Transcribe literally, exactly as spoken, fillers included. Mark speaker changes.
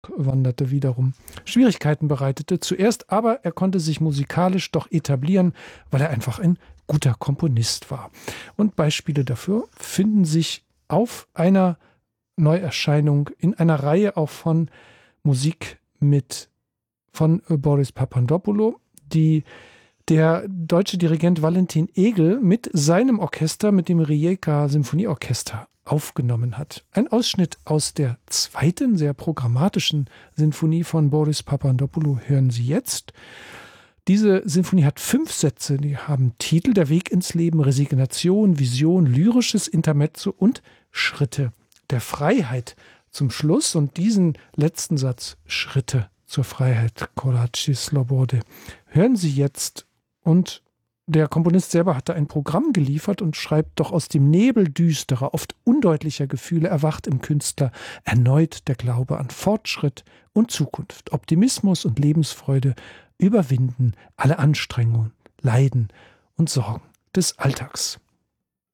Speaker 1: wanderte wiederum Schwierigkeiten bereitete. Zuerst aber, er konnte sich musikalisch doch etablieren, weil er einfach ein guter Komponist war. Und Beispiele dafür finden sich auf einer Neuerscheinung in einer Reihe auch von Musik mit von Boris Papandopoulou, die der deutsche Dirigent Valentin Egel mit seinem Orchester, mit dem Rijeka Symphonieorchester, aufgenommen hat. Ein Ausschnitt aus der zweiten, sehr programmatischen Sinfonie von Boris Papandopoulou hören Sie jetzt. Diese Sinfonie hat fünf Sätze, die haben Titel: Der Weg ins Leben, Resignation, Vision, lyrisches Intermezzo und Schritte der Freiheit zum Schluss. Und diesen letzten Satz, Schritte zur Freiheit, Koraci Slobode, hören Sie jetzt. Und der Komponist selber hat da ein Programm geliefert und schreibt: Doch aus dem Nebel düsterer, oft undeutlicher Gefühle erwacht im Künstler erneut der Glaube an Fortschritt und Zukunft. Optimismus und Lebensfreude überwinden alle Anstrengungen, Leiden und Sorgen des Alltags.